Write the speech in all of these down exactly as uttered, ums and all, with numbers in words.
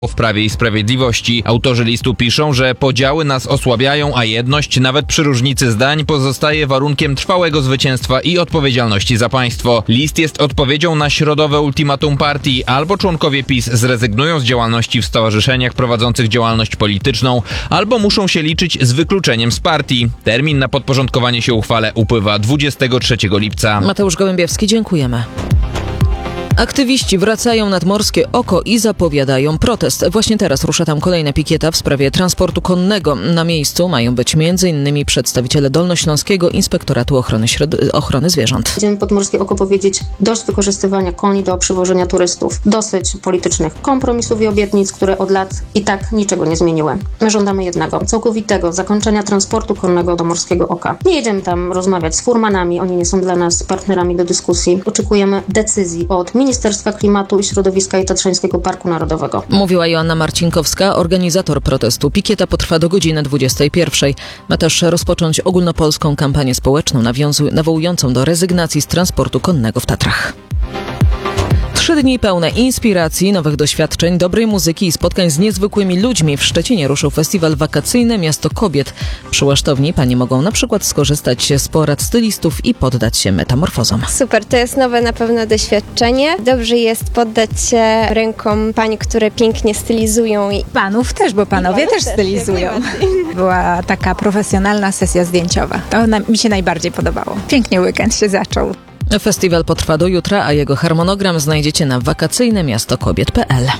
W Prawie i Sprawiedliwości. Autorzy listu piszą, że podziały nas osłabiają, a jedność, nawet przy różnicy zdań, pozostaje warunkiem trwałego zwycięstwa i odpowiedzialności za państwo. List jest odpowiedzią na środowe ultimatum partii. Albo członkowie PiS zrezygnują z działalności w stowarzyszeniach prowadzących działalność polityczną, albo muszą się liczyć z wykluczeniem z partii. Termin na podporządkowanie się uchwale upływa dwudziestego trzeciego lipca. Mateusz Gołębiewski, dziękujemy. Aktywiści wracają nad Morskie Oko i zapowiadają protest. Właśnie teraz rusza tam kolejna pikieta w sprawie transportu konnego. Na miejscu mają być między innymi przedstawiciele Dolnośląskiego Inspektoratu Ochrony, Środ- Ochrony Zwierząt. Chcemy pod Morskie Oko powiedzieć dość wykorzystywania koni do przywożenia turystów. Dosyć politycznych kompromisów i obietnic, które od lat i tak niczego nie zmieniły. My żądamy jednego, całkowitego zakończenia transportu konnego do Morskiego Oka. Nie jedziemy tam rozmawiać z furmanami, oni nie są dla nas partnerami do dyskusji. Oczekujemy decyzji od Ministerstwa Klimatu i Środowiska i Tatrzańskiego Parku Narodowego. Mówiła Joanna Marcinkowska, organizator protestu. Pikieta potrwa do godziny dwudziestej pierwszej. Ma też rozpocząć ogólnopolską kampanię społeczną nawiązu- nawołującą do rezygnacji z transportu konnego w Tatrach. Trzy dni pełne inspiracji, nowych doświadczeń, dobrej muzyki i spotkań z niezwykłymi ludźmi. W Szczecinie ruszył festiwal wakacyjny Miasto Kobiet. Przy Łasztowni panie mogą na przykład skorzystać z porad stylistów i poddać się metamorfozom. Super, to jest nowe na pewno doświadczenie. Dobrze jest poddać się rękom pań, które pięknie stylizują. I Panów też, bo panowie też, też stylizują. Była taka profesjonalna sesja zdjęciowa. To na, mi się najbardziej podobało. Pięknie weekend się zaczął. Festiwal potrwa do jutra, a jego harmonogram znajdziecie na wakacyjne miasto kobiet kropka p l.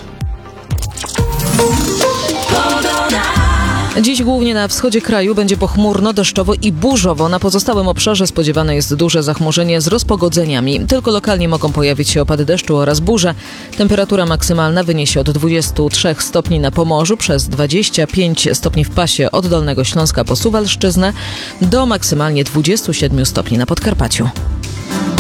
Dziś głównie na wschodzie kraju będzie pochmurno, deszczowo i burzowo. Na pozostałym obszarze spodziewane jest duże zachmurzenie z rozpogodzeniami. Tylko lokalnie mogą pojawić się opady deszczu oraz burze. Temperatura maksymalna wyniesie od dwudziestu trzech stopni na Pomorzu przez dwadzieścia pięć stopni w pasie od Dolnego Śląska po Suwalszczyznę do maksymalnie dwudziestu siedmiu stopni na Podkarpaciu.